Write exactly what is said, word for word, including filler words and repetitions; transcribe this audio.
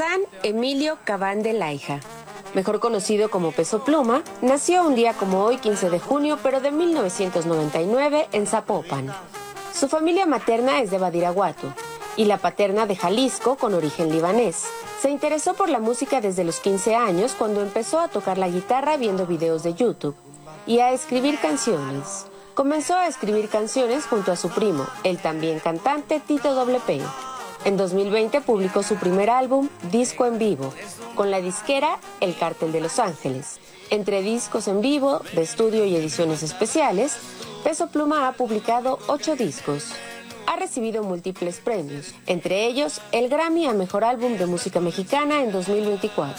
Iván Emilio Cabán de Laija, mejor conocido como Peso Pluma, nació un día como hoy, quince de junio, pero de mil novecientos noventa y nueve, en Zapopan. Su familia materna es de Badiraguato y la paterna de Jalisco, con origen libanés. Se interesó por la música desde los quince años, cuando empezó a tocar la guitarra viendo videos de YouTube y a escribir canciones. Comenzó a escribir canciones junto a su primo, el también cantante Tito Doble P. En dos mil veinte publicó su primer álbum, Disco en Vivo, con la disquera El Cártel de Los Ángeles. Entre discos en vivo, de estudio y ediciones especiales, Peso Pluma ha publicado ocho discos. Ha recibido múltiples premios, entre ellos el Grammy a Mejor Álbum de Música Mexicana en dos mil veinticuatro.